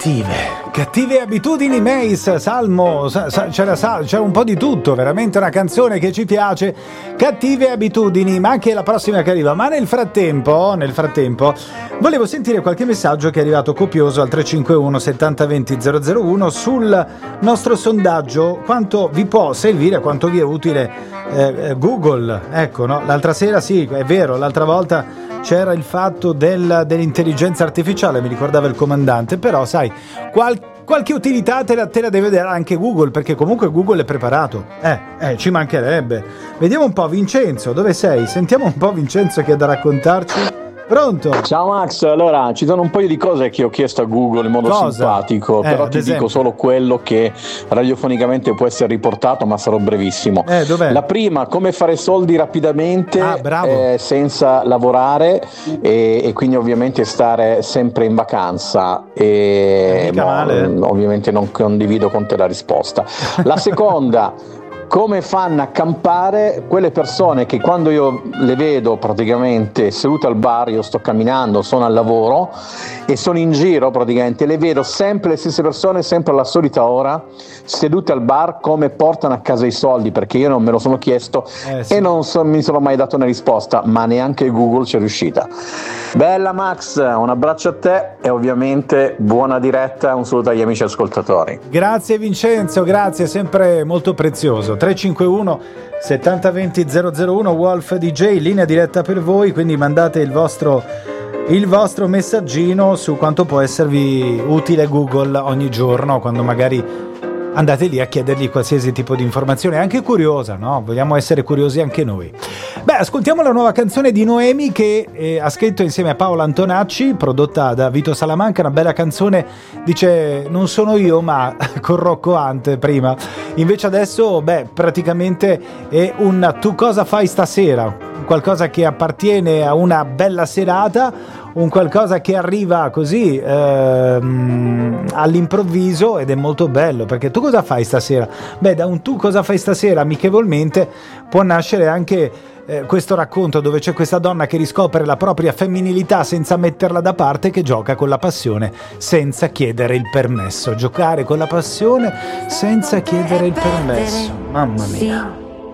Cattive abitudini, Mace, Salmo, c'è un po' di tutto, veramente una canzone che ci piace. Cattive abitudini, ma anche la prossima che arriva. Ma nel frattempo, volevo sentire qualche messaggio che è arrivato copioso al 351 70 20 001 sul nostro sondaggio: quanto vi può servire, quanto vi è utile Google. Ecco, no? L'altra sera, sì, è vero, l'altra volta c'era il fatto dell'intelligenza artificiale, mi ricordava il comandante, però sai, qualche utilità te la deve dare anche Google, perché comunque Google è preparato. Ci mancherebbe. Vediamo un po', Vincenzo, dove sei? Sentiamo un po' Vincenzo che ha da raccontarci. Pronto? Ciao Max, allora ci sono un paio di cose che ho chiesto a Google in modo simpatico, però ti dico solo quello che radiofonicamente può essere riportato, ma sarò brevissimo. Dov'è? La prima, come fare soldi rapidamente senza lavorare e quindi ovviamente stare sempre in vacanza. Ovviamente non condivido con te la risposta. La seconda, come fanno a campare quelle persone che quando io le vedo praticamente sedute al bar, io sto camminando, sono al lavoro e sono in giro praticamente, le vedo sempre le stesse persone, sempre alla solita ora, sedute al bar, come portano a casa i soldi, perché io non me lo sono chiesto e non mi sono mai dato una risposta, ma neanche Google ci è riuscita. Bella Max, un abbraccio a te e ovviamente buona diretta, un saluto agli amici ascoltatori. Grazie Vincenzo, grazie, sempre molto prezioso. 351 70 20 001 Wolf DJ, linea diretta per voi, quindi mandate il vostro messaggino su quanto può esservi utile Google ogni giorno, quando magari andate lì a chiedergli qualsiasi tipo di informazione, anche curiosa, no? Vogliamo essere curiosi anche noi. Beh, ascoltiamo la nuova canzone di Noemi che ha scritto insieme a Paola Antonacci, prodotta da Vito Salamanca, una bella canzone, dice non sono io ma con Rocco Hunt prima, invece adesso praticamente è un tu cosa fai stasera, qualcosa che appartiene a una bella serata, un qualcosa che arriva così all'improvviso ed è molto bello, perché tu cosa fai stasera? Da un tu cosa fai stasera amichevolmente può nascere anche questo racconto dove c'è questa donna che riscopre la propria femminilità senza metterla da parte, che gioca con la passione senza chiedere il permesso. Giocare con la passione senza chiedere il permesso, mamma mia.